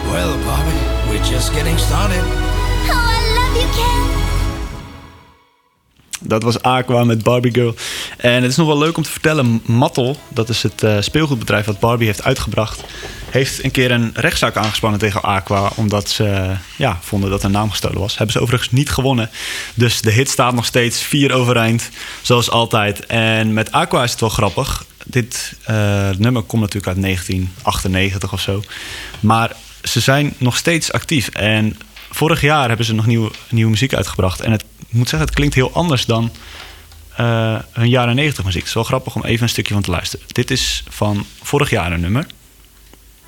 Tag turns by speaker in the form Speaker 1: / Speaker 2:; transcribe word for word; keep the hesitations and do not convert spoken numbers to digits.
Speaker 1: Well, Barbie, we're just getting started.
Speaker 2: Oh, I love you, Ken.
Speaker 3: Dat was Aqua met Barbie Girl. En het is nog wel leuk om te vertellen. Mattel, dat is het uh, speelgoedbedrijf wat Barbie heeft uitgebracht, heeft een keer een rechtszaak aangespannen tegen Aqua, omdat ze uh, ja, vonden dat hun naam gestolen was. Hebben ze overigens niet gewonnen. Dus de hit staat nog steeds vier overeind, zoals altijd. En met Aqua is het wel grappig. Dit uh, nummer komt natuurlijk uit negentien achtennegentig of zo. Maar ze zijn nog steeds actief. En vorig jaar hebben ze nog nieuw, nieuwe muziek uitgebracht. En het, ik moet zeggen, het klinkt heel anders dan uh, hun jaren negentig muziek. Het is wel grappig om even een stukje van te luisteren. Dit is van vorig jaar een nummer.